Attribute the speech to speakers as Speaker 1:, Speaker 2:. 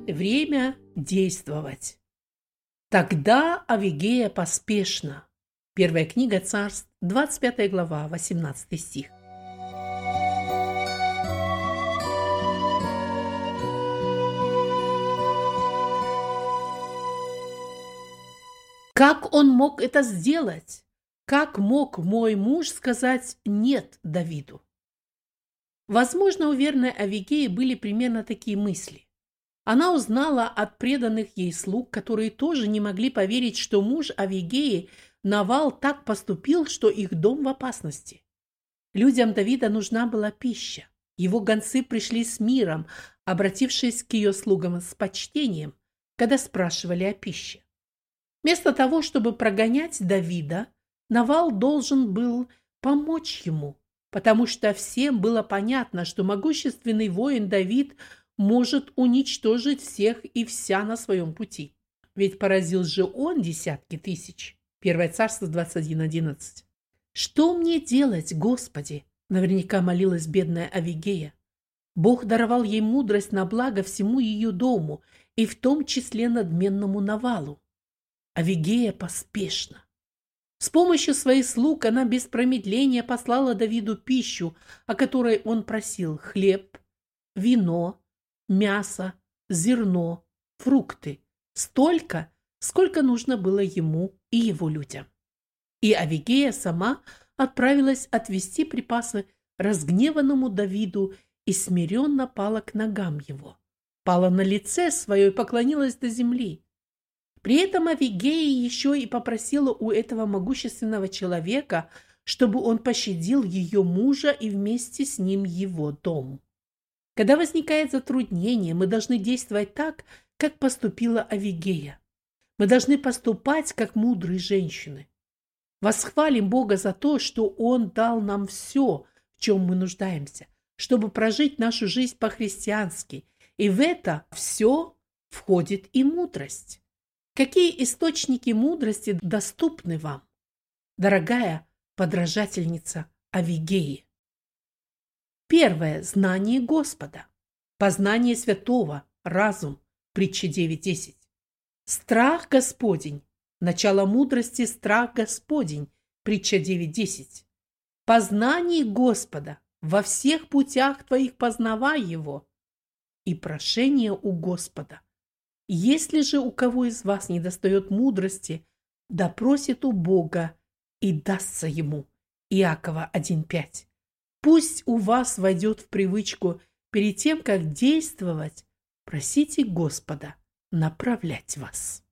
Speaker 1: Время действовать. Тогда Авигея поспешно. Первая книга Царств, 25 глава, 18 стих. Как он мог это сделать? Как мог мой муж сказать «нет» Давиду? Возможно, у верной Авигеи были примерно такие мысли. Она узнала от преданных ей слуг, которые тоже не могли поверить, что муж Авигеи Навал так поступил, что их дом в опасности. Людям Давида нужна была пища. Его гонцы пришли с миром, обратившись к ее слугам с почтением, когда спрашивали о пище. Вместо того, чтобы прогонять Давида, Навал должен был помочь ему, потому что всем было понятно, что могущественный воин Давид может уничтожить всех и вся на своем пути. Ведь поразил же он десятки тысяч. Первое Царство 21:11. «Что мне делать, Господи?» — наверняка молилась бедная Авигея. Бог даровал ей мудрость на благо всему ее дому, и в том числе надменному Навалу. Авигея поспешно. С помощью своих слуг она без промедления послала Давиду пищу, о которой он просил: хлеб, вино, мясо, зерно, фрукты. Столько, сколько нужно было ему и его людям. И Авигея сама отправилась отвезти припасы разгневанному Давиду и смиренно пала к ногам его. Пала на лице свое и поклонилась до земли. При этом Авигея еще и попросила у этого могущественного человека, чтобы он пощадил ее мужа и вместе с ним его дом. Когда возникает затруднение, мы должны действовать так, как поступила Авигея. Мы должны поступать, как мудрые женщины. Восхвалим Бога за то, что Он дал нам все, в чем мы нуждаемся, чтобы прожить нашу жизнь по-христиански. И в это все входит и мудрость. Какие источники мудрости доступны вам, дорогая подражательница Авигеи? Первое. Знание Господа. Познание святого. Разум. Притча 9:10. Страх Господень. Начало мудрости — страх Господень. Притча 9:10. Познание Господа. Во всех путях твоих познавай Его. И прошение у Господа. Если же у кого из вас недостает мудрости, да просит у Бога, и дастся ему. Иакова 1:5. Пусть у вас войдет в привычку перед тем, как действовать, просите Господа направлять вас.